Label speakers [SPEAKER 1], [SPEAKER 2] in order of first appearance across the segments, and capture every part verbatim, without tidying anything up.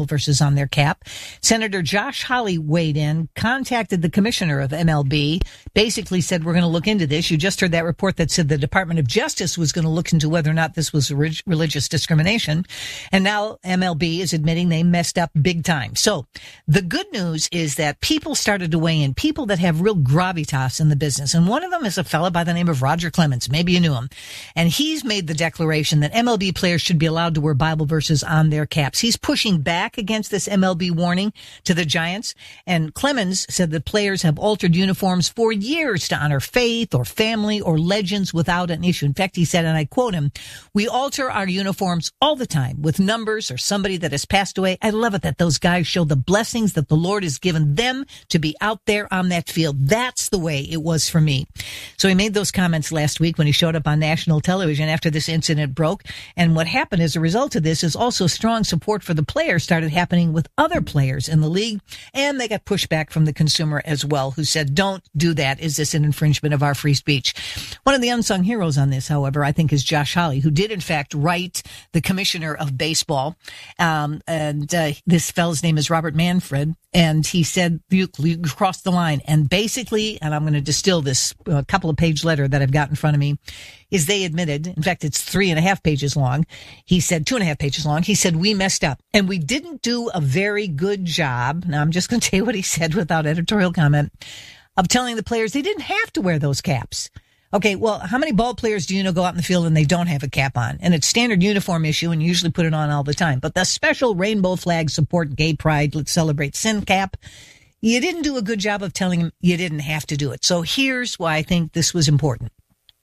[SPEAKER 1] Bible verses on their cap. Senator Josh Hawley weighed in, contacted the commissioner of M L B, basically said, we're going to look into this. You just heard that report that said the Department of Justice was going to look into whether or not this was re- religious discrimination. And now M L B is admitting they messed up big time. So the good news is that people started to weigh in, people that have real gravitas in the business. And one of them is a fella by the name of Roger Clemens. Maybe you knew him. And he's made the declaration that M L B players should be allowed to wear Bible verses on their caps. He's pushing back against this M L B warning to the Giants. And Clemens said that players have altered uniforms for years to honor faith or family or legends without an issue. In fact, he said, and I quote him, "We alter our uniforms all the time with numbers or somebody that has passed away. I love it that those guys show the blessings that the Lord has given them to be out there on that field. That's the way it was for me." So he made those comments last week when he showed up on national television after this incident broke. And what happened as a result of this is also strong support for the players started happening with other players in the league. And they got pushback from the consumer as well, who said, don't do that. Is this an infringement of our free speech? One of the unsung heroes on this, however, I think is Josh Hawley, who did in fact write the commissioner of baseball. Um, and uh, this fellow's name is Robert Manfred. And he said, you, you crossed the line. And basically, and I'm going to distill this a couple of page letter that I've got in front of me, is they admitted, in fact, it's three and a half pages long. He said, two and a half pages long. He said, we messed up and we didn't do a very good job. Now, I'm just going to tell you what he said without editorial comment, of telling the players they didn't have to wear those caps. Okay, well, how many ball players do you know go out in the field and they don't have a cap on? And it's standard uniform issue and you usually put it on all the time. But the special rainbow flag support gay pride, let's celebrate sin cap, you didn't do a good job of telling them you didn't have to do it. So here's why I think this was important.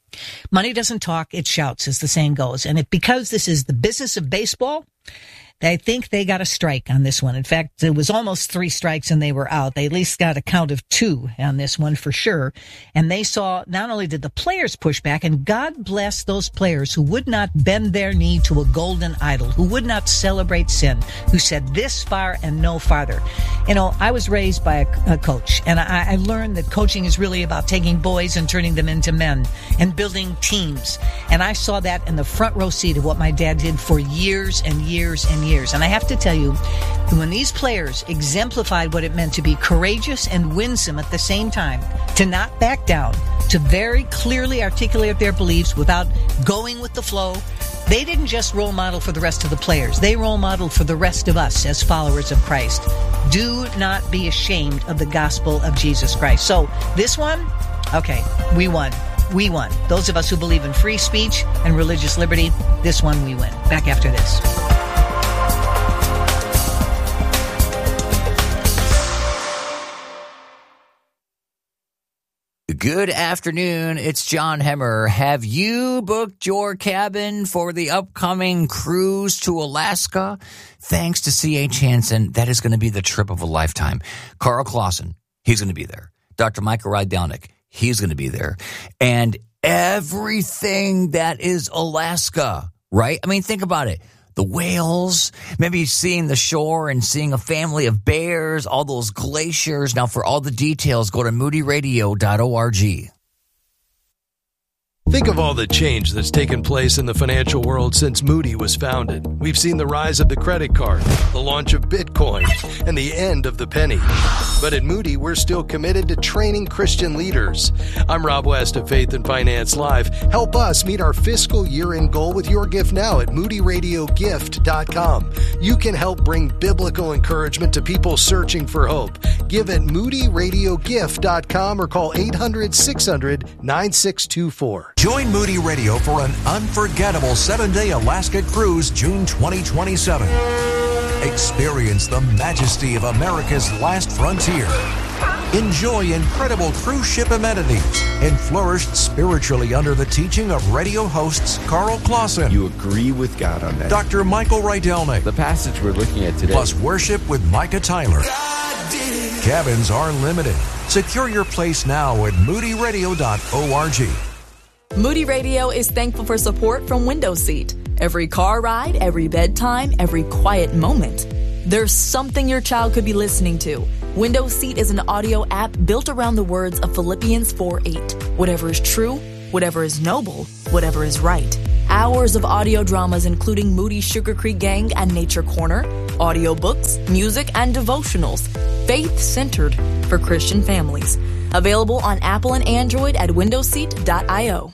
[SPEAKER 1] Money doesn't talk, it shouts, as the saying goes. And it, because this is the business of baseball, I think they got a strike on this one. In fact, it was almost three strikes and they were out. They at least got a count of two on this one for sure. And they saw, not only did the players push back, and God bless those players who would not bend their knee to a golden idol, who would not celebrate sin, who said this far and no farther. You know, I was raised by a, a coach, and I, I learned that coaching is really about taking boys and turning them into men and building teams. And I saw that in the front row seat of what my dad did for years and years and years. Years. And I have to tell you, when these players exemplified what it meant to be courageous and winsome at the same time, to not back down, to very clearly articulate their beliefs without going with the flow, they didn't just role model for the rest of the players. They role modeled for the rest of us as followers of Christ. Do not be ashamed of the gospel of Jesus Christ. So this one, okay, we won. We won. Those of us who believe in free speech and religious liberty, this one we win. Back after this.
[SPEAKER 2] Good afternoon. It's John Hemmer. Have you booked your cabin for the upcoming cruise to Alaska? Thanks to C H. Hansen, that is going to be the trip of a lifetime. Carl Clausen, he's going to be there. Doctor Michael Rydelnik, he's going to be there. And everything that is Alaska, right? I mean, think about it. The whales, maybe seeing the shore and seeing a family of bears, all those glaciers. Now, for all the details, go to moody radio dot org.
[SPEAKER 3] Think of all the change that's taken place in the financial world since Moody was founded. We've seen the rise of the credit card, the launch of Bitcoin, and the end of the penny. But at Moody, we're still committed to training Christian leaders. I'm Rob West of Faith and Finance Live. Help us meet our fiscal year-end goal with your gift now at moody radio gift dot com. You can help bring biblical encouragement to people searching for hope. Give at moody radio gift dot com or call eight hundred, six hundred, nine six two four.
[SPEAKER 4] Join Moody Radio for an unforgettable seven-day Alaska cruise June twenty twenty-seven. Experience the majesty of America's last frontier. Enjoy incredible cruise ship amenities and flourish spiritually under the teaching of radio hosts Carl Clausen.
[SPEAKER 5] You agree with God on that.
[SPEAKER 4] Doctor Michael Rydelnik.
[SPEAKER 5] The passage we're looking at today.
[SPEAKER 4] Plus worship with Micah Tyler. Cabins are limited. Secure your place now at moody radio dot org.
[SPEAKER 6] Moody Radio is thankful for support from Window Seat. Every car ride, every bedtime, every quiet moment. There's something your child could be listening to. Window Seat is an audio app built around the words of Philippians four eight. Whatever is true, whatever is noble, whatever is right. Hours of audio dramas including Moody's Sugar Creek Gang and Nature Corner, audiobooks, music, and devotionals, faith-centered for Christian families. Available on Apple and Android at windows seat dot io.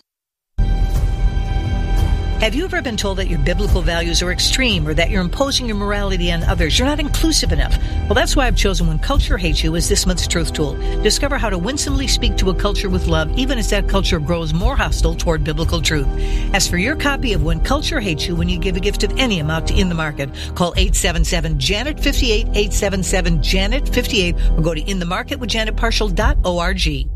[SPEAKER 1] Have you ever been told that your biblical values are extreme or that you're imposing your morality on others? You're not inclusive enough. Well, that's why I've chosen When Culture Hates You as this month's Truth Tool. Discover how to winsomely speak to a culture with love, even as that culture grows more hostile toward biblical truth. As for your copy of When Culture Hates You, when you give a gift of any amount to In the Market, call eight seven seven, Janet fifty-eight, eight seven seven, Janet fifty-eight, or go to in the market with janet partial dot org.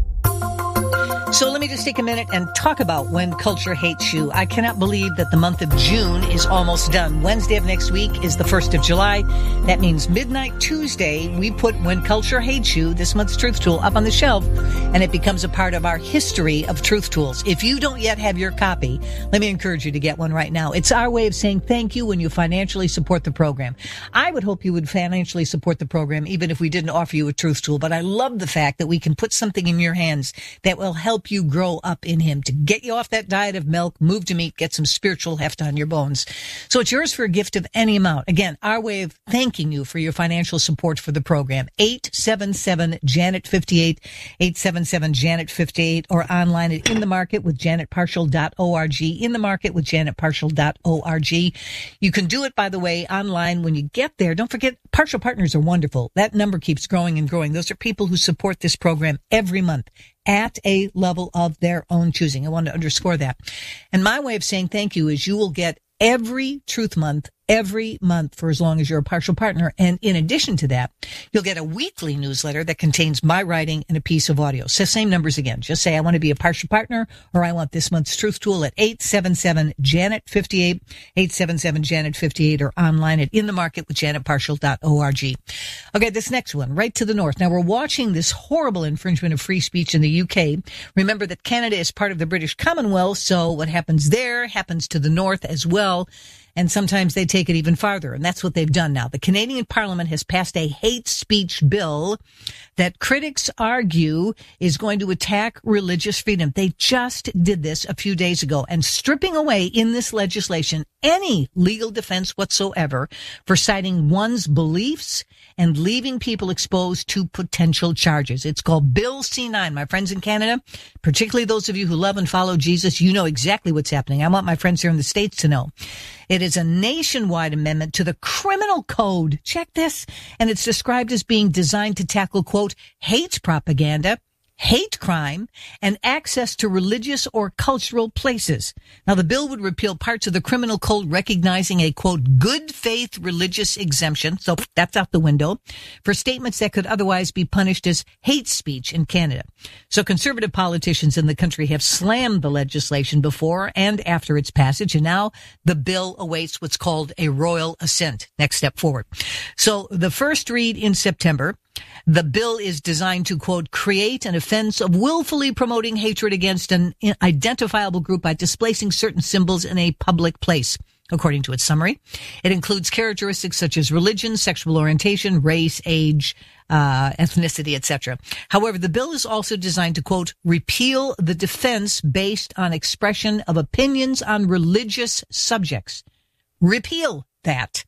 [SPEAKER 1] So let me just take a minute and talk about When Culture Hates You. I cannot believe that the month of June is almost done. Wednesday of next week is the first of July. That means midnight Tuesday, we put When Culture Hates You, this month's Truth Tool, up on the shelf, and it becomes a part of our history of Truth Tools. If you don't yet have your copy, let me encourage you to get one right now. It's our way of saying thank you when you financially support the program. I would hope you would financially support the program even if we didn't offer you a Truth Tool, but I love the fact that we can put something in your hands that will help you grow up in Him, to get you off that diet of milk, move to meat, get some spiritual heft on your bones. So it's yours for a gift of any amount. Again, our way of thanking you for your financial support for the program. eight seven seven, Janet fifty-eight, eight seven seven, Janet fifty-eight, or online at in the market with janet partial dot org, in the market with janet partial dot org. You can do it, by the way, online when you get there. Don't forget, Partial Partners are wonderful. That number keeps growing and growing. Those are people who support this program every month at a level of their own choosing. I want to underscore that. And my way of saying thank you is you will get every Truth Month, every month for as long as you're a partial partner. And in addition to that, you'll get a weekly newsletter that contains my writing and a piece of audio. So same numbers again. Just say, I want to be a partial partner, or I want this month's Truth Tool at eight seven seven, Janet fifty-eight, eight seven seven, Janet fifty-eight, or online at in the market with janet partial dot org. Okay, this next one, right to the north. Now, we're watching this horrible infringement of free speech in the U K. Remember that Canada is part of the British Commonwealth, so what happens there happens to the north as well. And sometimes they take it even farther, and that's what they've done now. The Canadian Parliament has passed a hate speech bill that critics argue is going to attack religious freedom. They just did this a few days ago, and stripping away in this legislation any legal defense whatsoever for citing one's beliefs and leaving people exposed to potential charges. It's called Bill C nine. My friends in Canada, particularly those of you who love and follow Jesus, you know exactly what's happening. I want my friends here in the States to know. It is a nationwide amendment to the criminal code. Check this. And it's described as being designed to tackle, quote, hate propaganda, hate crime, and access to religious or cultural places. Now, the bill would repeal parts of the criminal code recognizing a, quote, good faith religious exemption, so that's out the window, for statements that could otherwise be punished as hate speech in Canada. So conservative politicians in the country have slammed the legislation before and after its passage, and now the bill awaits what's called a royal assent. Next step forward. So the first read in September. The bill is designed to, quote, create an offense of willfully promoting hatred against an identifiable group by displacing certain symbols in a public place. According to its summary, it includes characteristics such as religion, sexual orientation, race, age, uh, ethnicity, et cetera. However, the bill is also designed to, quote, repeal the defense based on expression of opinions on religious subjects. Repeal that.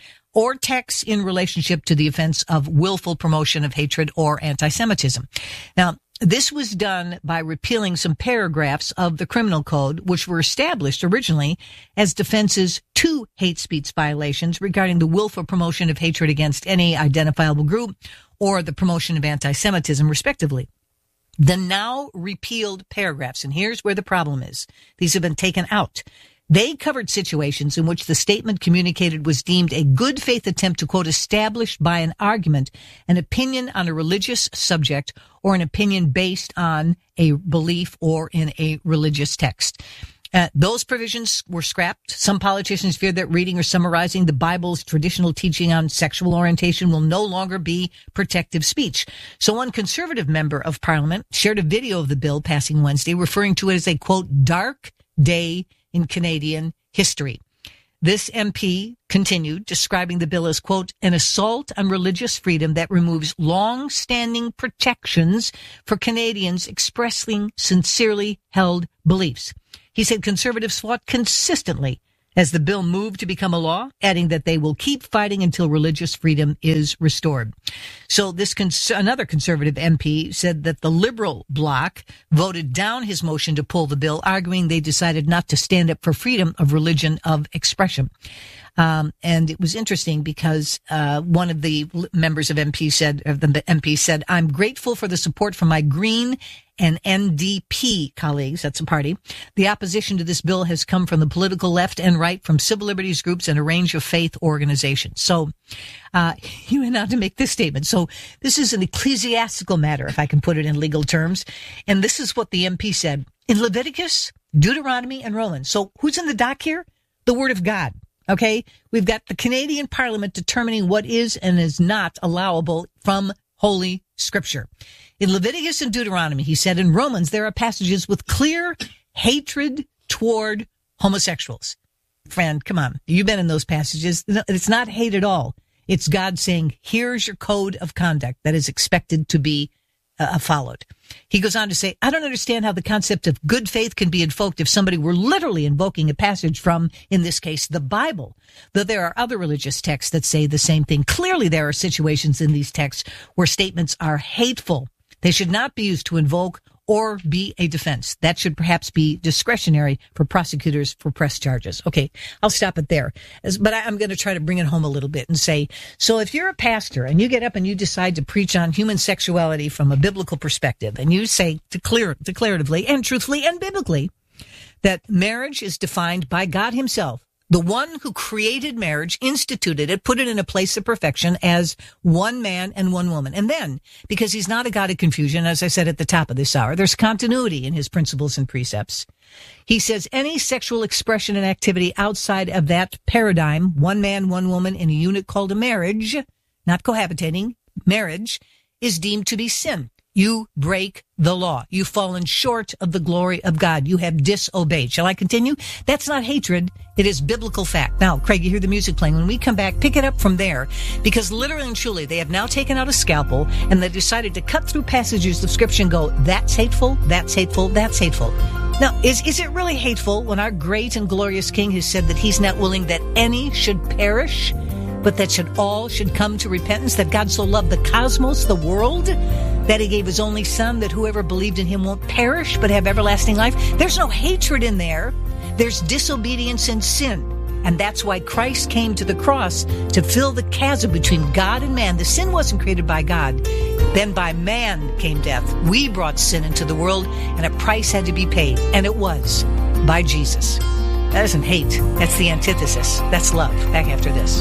[SPEAKER 1] Or texts in relationship to the offense of willful promotion of hatred or anti-Semitism. Now, this was done by repealing some paragraphs of the criminal code, which were established originally as defenses to hate speech violations regarding the willful promotion of hatred against any identifiable group or the promotion of anti-Semitism, respectively. The now repealed paragraphs, and here's where the problem is. These have been taken out. They covered situations in which the statement communicated was deemed a good faith attempt to, quote, establish by an argument an opinion on a religious subject or an opinion based on a belief or in a religious text. Uh, those provisions were scrapped. Some politicians fear that reading or summarizing the Bible's traditional teaching on sexual orientation will no longer be protective speech. So one conservative member of Parliament shared a video of the bill passing Wednesday, referring to it as a, quote, dark day in Canadian history. This M P continued, describing the bill as, quote, an assault on religious freedom that removes long-standing protections for Canadians expressing sincerely held beliefs. He said conservatives fought consistently as the bill moved to become a law, adding that they will keep fighting until religious freedom is restored. So this cons- another conservative M P said that the liberal bloc voted down his motion to pull the bill, arguing they decided not to stand up for freedom of religion of expression. Um, and it was interesting because uh, one of the members of M P said, of the M P said, "I'm grateful for the support from my Green and N D P colleagues." That's a party. "The opposition to this bill has come from the political left and right, from civil liberties groups and a range of faith organizations." So uh, he went on to make this statement. So this is an ecclesiastical matter, if I can put it in legal terms. And this is what the M P said. In Leviticus, Deuteronomy, and Romans. So who's in the dock here? The Word of God. Okay, we've got the Canadian Parliament determining what is and is not allowable from Holy Scripture. In Leviticus and Deuteronomy, he said, in Romans, there are passages with clear hatred toward homosexuals. Friend, come on. You've been in those passages. It's not hate at all. It's God saying, here's your code of conduct that is expected to be uh, followed. He goes on to say, I don't understand how the concept of good faith can be invoked if somebody were literally invoking a passage from, in this case, the Bible. Though there are other religious texts that say the same thing. Clearly, there are situations in these texts where statements are hateful. They should not be used to invoke or be a defense. That should perhaps be discretionary for prosecutors for press charges. Okay, I'll stop it there. As, but I, I'm going to try to bring it home a little bit and say, so if you're a pastor and you get up and you decide to preach on human sexuality from a biblical perspective, and you say declare, declaratively and truthfully and biblically that marriage is defined by God himself, the one who created marriage, instituted it, put it in a place of perfection as one man and one woman. And then, because he's not a God of confusion, as I said at the top of this hour, there's continuity in his principles and precepts. He says any sexual expression and activity outside of that paradigm, one man, one woman in a unit called a marriage, not cohabitating, marriage, is deemed to be sin. You break the law. You've fallen short of the glory of God. You have disobeyed. Shall I continue? That's not hatred. It is biblical fact. Now, Craig, you hear the music playing. When we come back, pick it up from there, because literally and truly, they have now taken out a scalpel and they decided to cut through passages of Scripture and go, that's hateful, that's hateful, that's hateful. Now, is, is it really hateful when our great and glorious King has said that he's not willing that any should perish, but that should all should come to repentance, that God so loved the cosmos, the world, that he gave his only son, that whoever believed in him won't perish, but have everlasting life? There's no hatred in there. There's disobedience and sin. And that's why Christ came to the cross, to fill the chasm between God and man. The sin wasn't created by God. Then by man came death. We brought sin into the world, and a price had to be paid. And it was by Jesus. That isn't hate. That's the antithesis. That's love. Back after this.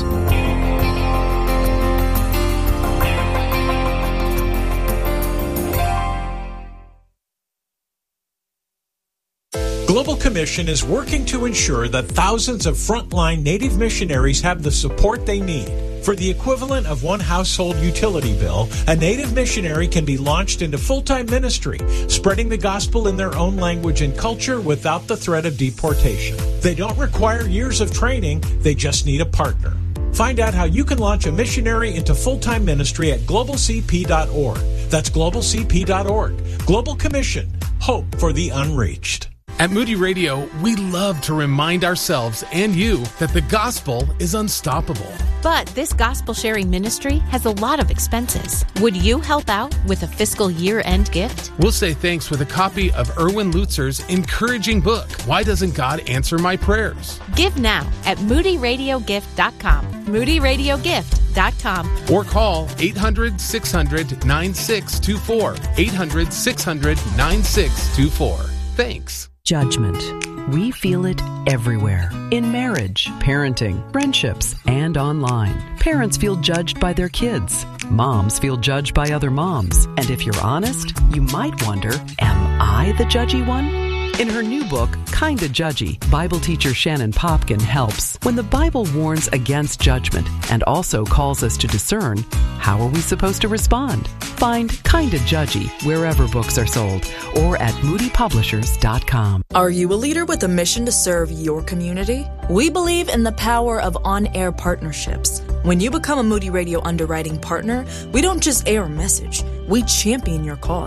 [SPEAKER 7] Global Commission is working to ensure that thousands of frontline Native missionaries have the support they need. For the equivalent of one household utility bill, a Native missionary can be launched into full-time ministry, spreading the gospel in their own language and culture without the threat of deportation. They don't require years of training, they just need a partner. Find out how you can launch a missionary into full-time ministry at global c p dot org. That's global c p dot org. Global Commission. Hope for the unreached.
[SPEAKER 8] At Moody Radio, we love to remind ourselves and you that the gospel is unstoppable.
[SPEAKER 9] But this gospel sharing ministry has a lot of expenses. Would you help out with a fiscal year-end gift?
[SPEAKER 8] We'll say thanks with a copy of Erwin Lutzer's encouraging book, Why Doesn't God Answer My Prayers?
[SPEAKER 9] Give now at moody radio gift dot com. moody radio gift dot com.
[SPEAKER 8] Or call eight hundred, six hundred, nine six two four. eight hundred, six hundred, nine six two four. Thanks.
[SPEAKER 10] Judgment. We feel it everywhere. In marriage, parenting, friendships, and online. Parents feel judged by their kids. Moms feel judged by other moms. And if you're honest, you might wonder, am I the judgy one? In her new book, Kinda Judgy, Bible teacher Shannon Popkin helps. When the Bible warns against judgment and also calls us to discern, how are we supposed to respond? Find Kinda Judgy wherever books are sold or at moody publishers dot com.
[SPEAKER 6] Are you a leader with a mission to serve your community? We believe in the power of on-air partnerships. When you become a Moody Radio underwriting partner, we don't just air a message, we champion your cause.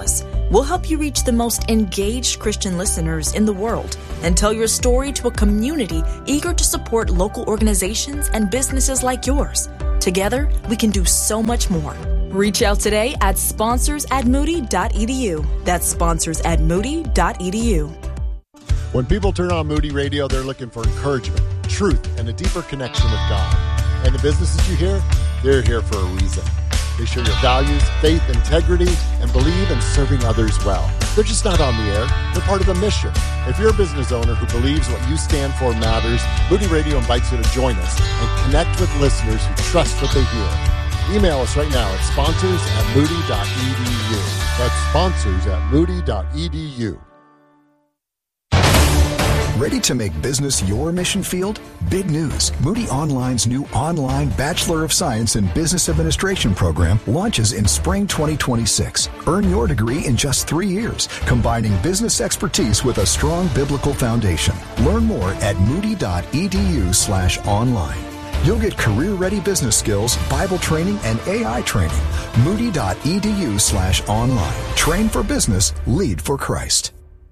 [SPEAKER 6] We'll help you reach the most engaged Christian listeners in the world and tell your story to a community eager to support local organizations and businesses like yours. Together, we can do so much more. Reach out today at sponsors at moody dot e d u. That's sponsors at moody dot e d u.
[SPEAKER 11] When people turn on Moody Radio, they're looking for encouragement, truth, and a deeper connection with God. And the businesses you hear, they're here for a reason. They share your values, faith, integrity, and believe in serving others well. They're just not on the air. They're part of the mission. If you're a business owner who believes what you stand for matters, Moody Radio invites you to join us and connect with listeners who trust what they hear. Email us right now at sponsors at moody dot e d u. That's sponsors at moody dot e d u.
[SPEAKER 12] Ready to make business your mission field? Big news. Moody Online's new online Bachelor of Science in Business Administration program launches in spring twenty twenty-six. Earn your degree in just three years, combining business expertise with a strong biblical foundation. Learn more at moody dot e d u slash online. You'll get career-ready business skills, Bible training, and A I training. moody dot e d u slash online. Train for business, lead for Christ.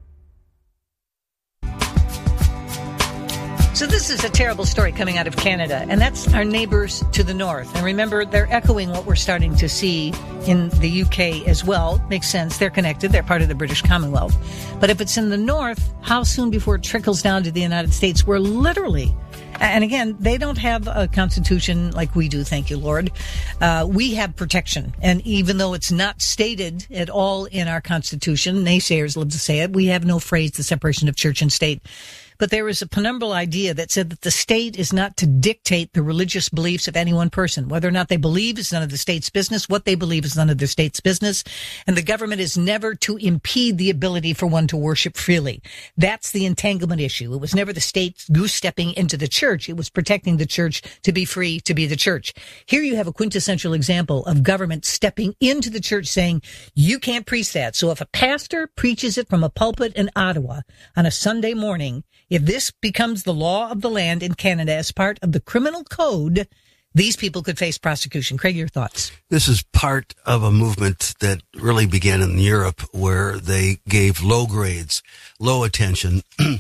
[SPEAKER 1] So this is a terrible story coming out of Canada, and that's our neighbors to the north. And remember, they're echoing what we're starting to see in the U K as well. Makes sense. They're connected. They're part of the British Commonwealth. But if it's in the north, how soon before it trickles down to the United States? We're literally, and again, they don't have a constitution like we do, thank you, Lord. Uh, we have protection. And even though it's not stated at all in our constitution, naysayers love to say it, we have no phrase, the separation of church and state. But there was a penumbral idea that said that the state is not to dictate the religious beliefs of any one person. Whether or not they believe is none of the state's business. What they believe is none of the state's business. And the government is never to impede the ability for one to worship freely. That's the entanglement issue. It was never the state goose-stepping into the church. It was protecting the church to be free to be the church. Here you have a quintessential example of government stepping into the church saying, you can't preach that. So if a pastor preaches it from a pulpit in Ottawa on a Sunday morning, if this becomes the law of the land in Canada as part of the criminal code, these people could face prosecution. Craig, your thoughts?
[SPEAKER 13] This is part of a movement that really began in Europe, where they gave low grades, low attention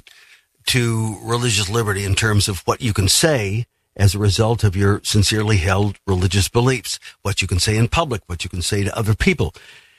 [SPEAKER 13] to religious liberty in terms of what you can say as a result of your sincerely held religious beliefs, what you can say in public, what you can say to other people.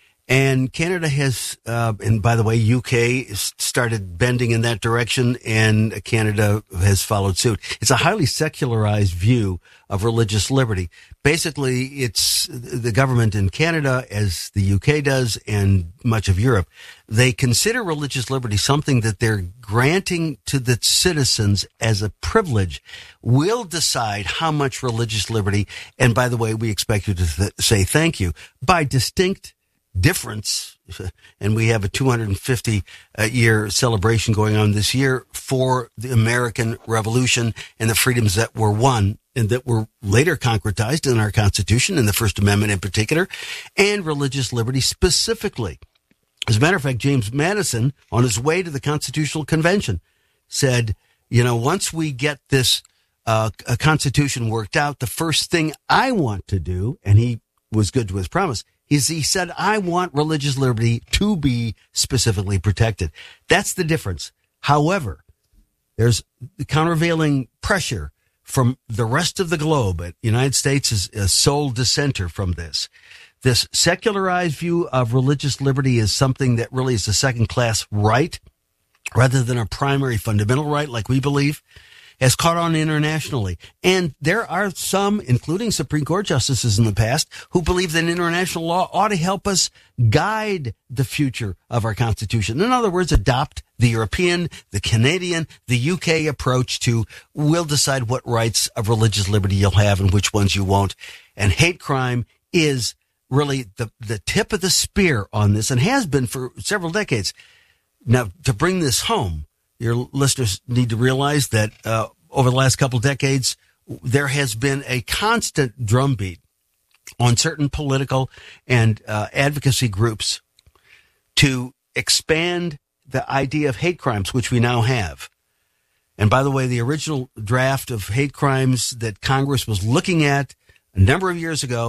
[SPEAKER 13] And Canada has, uh, and by the way, U K started bending in that direction, and Canada has followed suit. It's a highly secularized view of religious liberty. Basically, it's the government in Canada, as the U K does, and much of Europe, they consider religious liberty something that they're granting to the citizens as a privilege. We'll decide how much religious liberty, and by the way, we expect you to th- say thank you, by distinct difference, and we have a two hundred fifty year celebration going on this year for the American Revolution and the freedoms that were won and that were later concretized in our Constitution, in the First Amendment in particular, and religious liberty specifically. As a matter of fact, James Madison, on his way to the Constitutional Convention, said, you know, once we get this uh, a Constitution worked out, the first thing I want to do, and he was good to his promise, is he said, I want religious liberty to be specifically protected. That's the difference. However, there's the countervailing pressure from the rest of the globe. The United States is a sole dissenter from this. This secularized view of religious liberty is something that really is a second-class right rather than a primary fundamental right like we believe, has caught on internationally. And there are some, including Supreme Court justices in the past, who believe that international law ought to help us guide the future of our Constitution. In other words, adopt the European, the Canadian, the U K approach to, we'll decide what rights of religious liberty you'll have and which ones you won't. And hate crime is really the, the tip of the spear on this, and has been for several decades. Now, to bring this home, your listeners need to realize that uh, over the last couple of decades, there has been a constant drumbeat on certain political and uh, advocacy groups to expand the idea of hate crimes, which we now have. And by the way, the original draft of hate crimes that Congress was looking at a number of years ago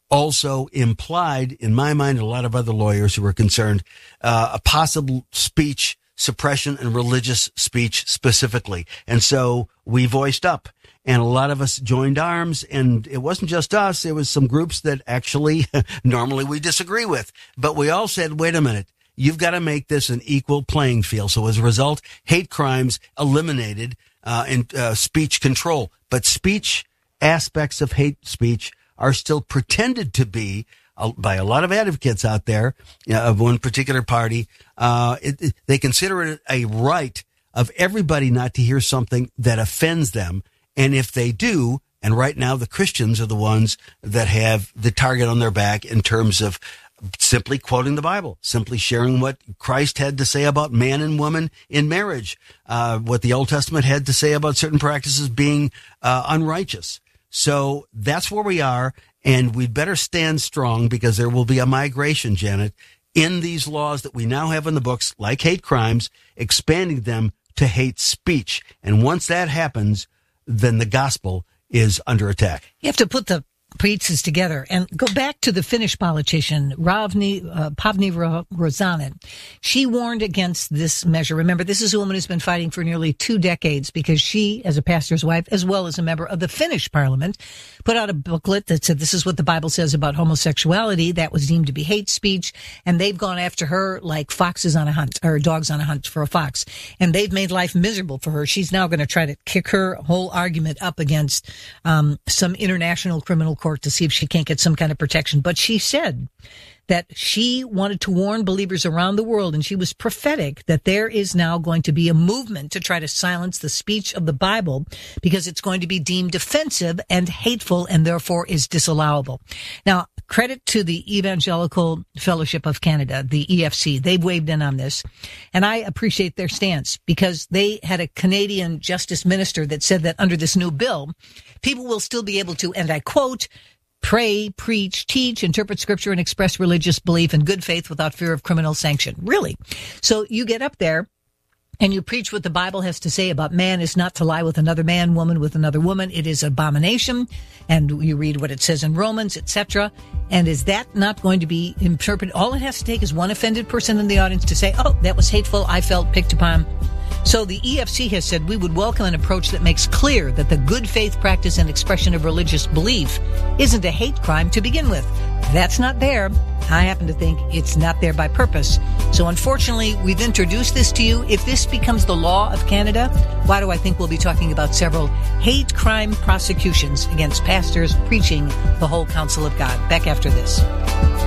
[SPEAKER 13] also implied, in my mind, a lot of other lawyers who were concerned, uh, a possible speech suppression and religious speech specifically. And so we voiced up, and a lot of us joined arms, and it wasn't just us. It was some groups that actually normally we disagree with. But we all said, wait a minute, you've got to make this an equal playing field. So as a result, hate crimes eliminated uh, and uh, speech control. But speech aspects of hate speech are still pretended to be, uh, by a lot of advocates out there uh, of one particular party, uh, it, it, they consider it a right of everybody not to hear something that offends them. And if they do, and right now the Christians are the ones that have the target on their back in terms of simply quoting the Bible, simply sharing what Christ had to say about man and woman in marriage, uh, what the Old Testament had to say about certain practices being uh, unrighteous. So that's where we are, and we'd better stand strong because there will be a migration, Janet, in these laws that we now have in the books, like hate crimes, expanding them to hate speech. And once that happens, then the gospel is under attack.
[SPEAKER 1] You have to put the pieces together and go back to the Finnish politician Ravni uh, Pavni Rosanen. She warned against this measure. Remember, this is a woman who's been fighting for nearly two decades because she, as a pastor's wife, as well as a member of the Finnish parliament, put out a booklet that said this is what the Bible says about homosexuality. That was deemed to be hate speech, and they've gone after her like foxes on a hunt, or dogs on a hunt for a fox, and they've made life miserable for her. She's now going to try to kick her whole argument up against um, some international criminal court to see if she can't get some kind of protection. But she said that she wanted to warn believers around the world, and she was prophetic that there is now going to be a movement to try to silence the speech of the Bible because it's going to be deemed offensive and hateful and therefore is disallowable. Now, credit to the Evangelical Fellowship of Canada, the E F C. They've weighed in on this, and I appreciate their stance because they had a Canadian justice minister that said that under this new bill, people will still be able to, and I quote, pray, preach, teach, interpret scripture, and express religious belief in good faith without fear of criminal sanction. Really? So you get up there and you preach what the Bible has to say about man is not to lie with another man, woman with another woman. It is abomination. And you read what it says in Romans, et cetera. And is that not going to be interpreted? All it has to take is one offended person in the audience to say, oh, that was hateful. I felt picked upon. So the E F C has said we would welcome an approach that makes clear that the good faith practice and expression of religious belief isn't a hate crime to begin with. That's not there. I happen to think it's not there by purpose. So unfortunately, we've introduced this to you. If this becomes the law of Canada, why do I think we'll be talking about several hate crime prosecutions against pastors preaching the whole counsel of God? Back after this.